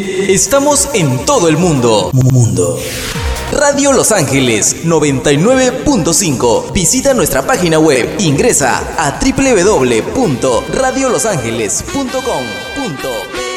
Estamos en todo el mundo. Radio Los Ángeles 99.5. Visita nuestra página web. Ingresa a www.radiolosangeles.com.pe.